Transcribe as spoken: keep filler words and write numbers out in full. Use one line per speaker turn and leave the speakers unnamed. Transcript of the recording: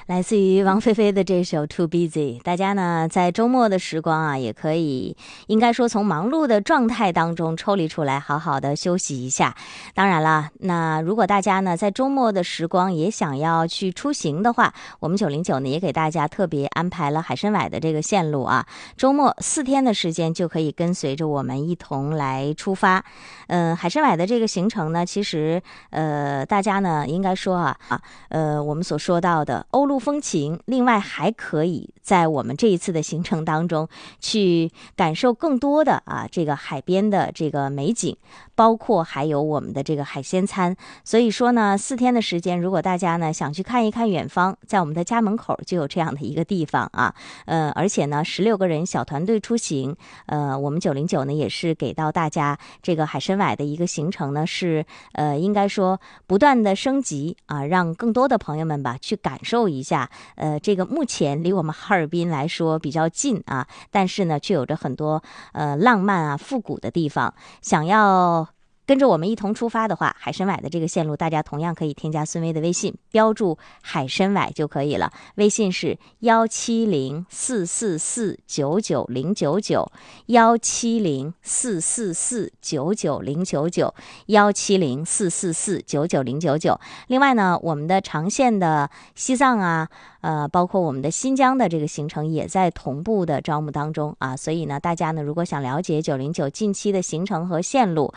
来自于王菲菲的这首 Too Busy。 大家呢在周末的时光啊，也可以应该说从忙碌的状态当中抽离出来，好好的休息一下。当然了，那如果大家呢在周末的时光也想要去出行的话，我们九零九呢也给大家特别安排了海参崴的这个线路啊，周末四天的时间就可以跟随着我们一同来出发。嗯、呃，海参崴的这个行程呢，其实呃大家呢应该说啊啊呃我们所说到的欧陆风情，另外还可以在我们这一次的行程当中去感受更多的啊这个海边的这个美景，包括还有我们的这个海鲜餐。所以说呢，四天的时间，如果大家呢想去看一看远方，在我们的家门口就有这样的一个地方啊。呃，而且呢，十六个人小团队出行，呃，我们九零九呢也是给到大家这个海参崴的一个行程呢，是呃应该说不断的升级啊，让更多的朋友们吧去感受一下，呃，这个目前离我们哈尔滨来说比较近啊，但是呢却有着很多呃浪漫啊复古的地方。想要跟着我们一同出发的话，海参崴的这个线路大家同样可以添加孙薇的微信，标注海参崴就可以了。微信是幺七零四四四九九零九九，幺七零四四四九九零九九，幺七零四四四九九零九九。另外呢，我们的长线的西藏啊，呃，包括我们的新疆的这个行程也在同步的招募当中啊，所以呢，大家呢如果想了解九零九近期的行程和线路，